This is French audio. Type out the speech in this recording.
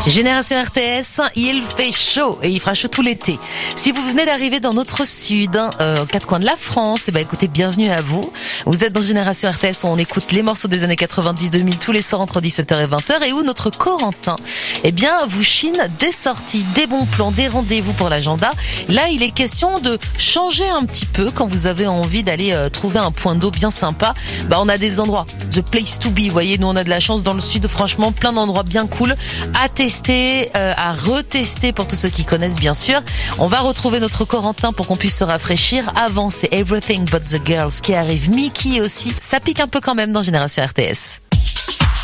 Génération RTS, il fait chaud et il fera chaud tout l'été. Si vous venez d'arriver dans notre sud, aux quatre coins de la France, écoutez, bienvenue à vous. Vous êtes dans Génération RTS où on écoute les morceaux des années 90-2000 tous les soirs entre 17h et 20h et où notre Corentin, vous chine des sorties, des bons plans, des rendez-vous pour l'agenda. Là, il est question de changer un petit peu quand vous avez envie d'aller trouver un point d'eau bien sympa. On a des endroits, the place to be. Vous voyez, nous on a de la chance dans le sud, franchement, plein d'endroits bien cool à tester, à retester pour tous ceux qui connaissent bien sûr. On va retrouver notre Corentin pour qu'on puisse se rafraîchir. Avant, c'est Everything But The Girls qui arrive, Mickey aussi. Ça pique un peu quand même dans Génération RTS.